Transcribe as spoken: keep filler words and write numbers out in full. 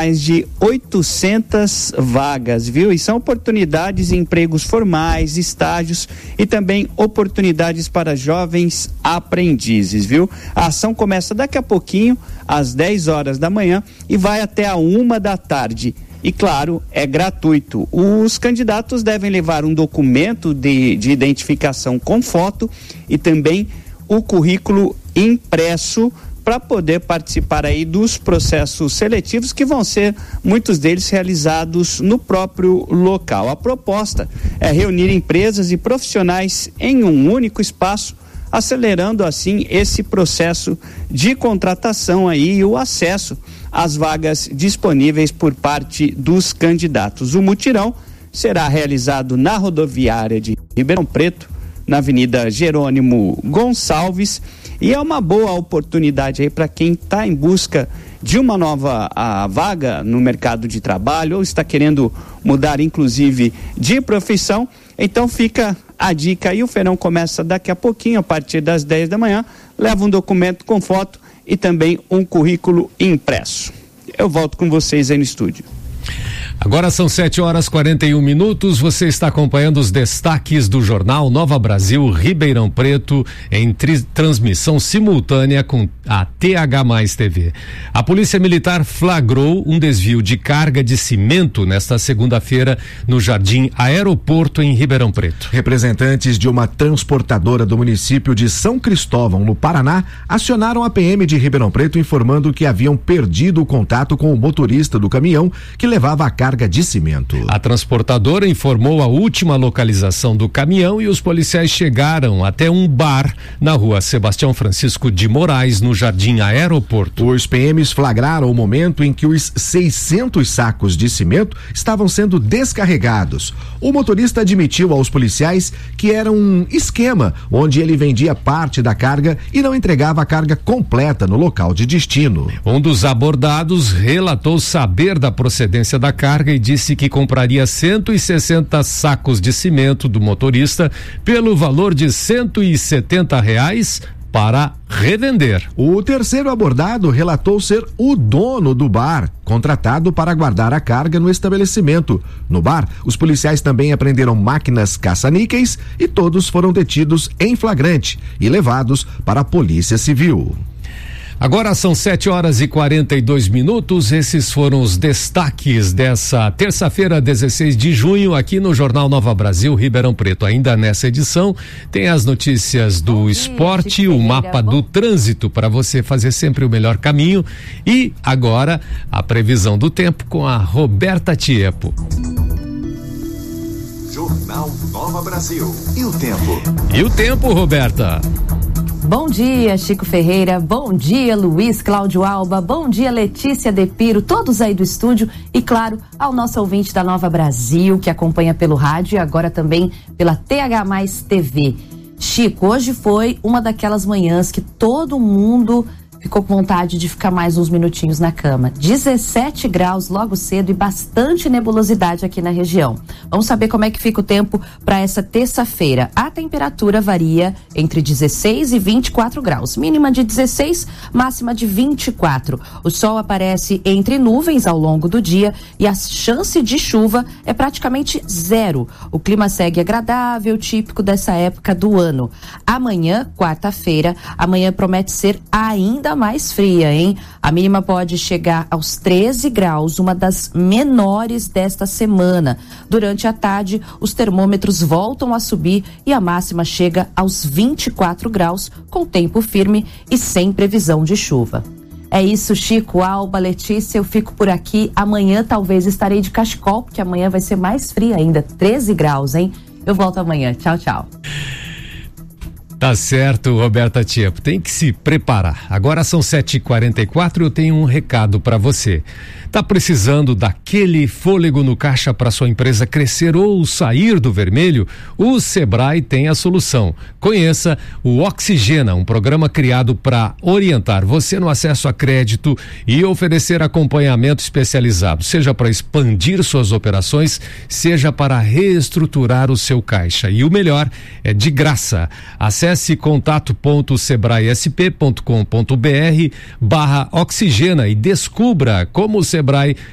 mais de oitocentas vagas, viu? E são oportunidades em empregos formais, estágios e também oportunidades para jovens aprendizes, viu? A ação começa daqui a pouquinho, às dez horas da manhã, e vai até a uma da tarde. E claro, é gratuito. Os candidatos devem levar um documento de, de identificação com foto e também o currículo impresso para poder participar aí dos processos seletivos, que vão ser muitos deles realizados no próprio local. A proposta é reunir empresas e profissionais em um único espaço, acelerando assim esse processo de contratação aí e o acesso às vagas disponíveis por parte dos candidatos. O mutirão será realizado na rodoviária de Ribeirão Preto, na Avenida Jerônimo Gonçalves, e é uma boa oportunidade aí para quem está em busca de uma nova a, vaga no mercado de trabalho ou está querendo mudar inclusive de profissão. Então fica a dica aí, o feirão começa daqui a pouquinho, a partir das dez da manhã, leva um documento com foto e também um currículo impresso. Eu volto com vocês aí no estúdio. Agora são sete horas e quarenta e um minutos. Você está acompanhando os destaques do jornal Nova Brasil Ribeirão Preto em tri- transmissão simultânea com a T H mais T V. A Polícia Militar flagrou um desvio de carga de cimento nesta segunda-feira no Jardim Aeroporto em Ribeirão Preto. Representantes de uma transportadora do município de São Cristóvão, no Paraná, acionaram a P M de Ribeirão Preto informando que haviam perdido o contato com o motorista do caminhão que levava a carga de cimento. A transportadora informou a última localização do caminhão e os policiais chegaram até um bar na rua Sebastião Francisco de Moraes, no Jardim Aeroporto. Os P Ms flagraram o momento em que os seiscentos sacos de cimento estavam sendo descarregados. O motorista admitiu aos policiais que era um esquema onde ele vendia parte da carga e não entregava a carga completa no local de destino. Um dos abordados relatou saber da procedência da carga e disse que compraria cento e sessenta sacos de cimento do motorista pelo valor de cento e setenta reais para revender. O terceiro abordado relatou ser o dono do bar, contratado para guardar a carga no estabelecimento. No bar, os policiais também apreenderam máquinas caça-níqueis e todos foram detidos em flagrante e levados para a Polícia Civil. Agora são sete horas e quarenta e dois minutos. Esses foram os destaques dessa terça-feira, dezesseis de junho, aqui no Jornal Nova Brasil Ribeirão Preto. Ainda nessa edição tem as notícias do bom esporte, dia, o mapa bom. do trânsito para você fazer sempre o melhor caminho, e agora a previsão do tempo com a Roberta Tiepo. Jornal Nova Brasil. E o tempo? E o tempo, Roberta? Bom dia, Chico Ferreira, bom dia, Luiz Cláudio Alba, bom dia, Letícia Depiro, todos aí do estúdio e, claro, ao nosso ouvinte da Nova Brasil, que acompanha pelo rádio e agora também pela T H mais T V. Chico, hoje foi uma daquelas manhãs que todo mundo ficou com vontade de ficar mais uns minutinhos na cama. dezessete graus logo cedo e bastante nebulosidade aqui na região. Vamos saber como é que fica o tempo para essa terça-feira. A temperatura varia entre dezesseis e vinte e quatro graus. Mínima de dezesseis, máxima de vinte e quatro. O sol aparece entre nuvens ao longo do dia e a chance de chuva é praticamente zero. O clima segue agradável, típico dessa época do ano. Amanhã, quarta-feira, amanhã promete ser ainda mais fria, hein? A mínima pode chegar aos treze graus, uma das menores desta semana. Durante a tarde, os termômetros voltam a subir e a máxima chega aos vinte e quatro graus, com tempo firme e sem previsão de chuva. É isso, Chico, Alba, Letícia, eu fico por aqui. Amanhã talvez estarei de cachecol, porque amanhã vai ser mais fria ainda, treze graus, hein? Eu volto amanhã. Tchau, tchau. Tá certo, Roberta Tiepo, tem que se preparar. Agora são sete e quarenta e quatro e eu tenho um recado para você. Tá precisando daquele fôlego no caixa para sua empresa crescer ou sair do vermelho? O Sebrae tem a solução. Conheça o Oxigena, um programa criado para orientar você no acesso a crédito e oferecer acompanhamento especializado, seja para expandir suas operações, seja para reestruturar o seu caixa. E o melhor, é de graça. Acesse contato ponto sebrae s p ponto com ponto b r barra Oxigena e descubra como o Sebrae